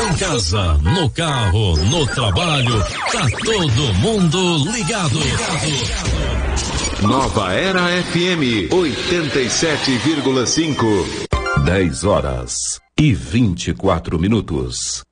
Em casa, no carro, no trabalho, tá todo mundo ligado. Nova Era FM 87,5. 10 horas e 24 minutos.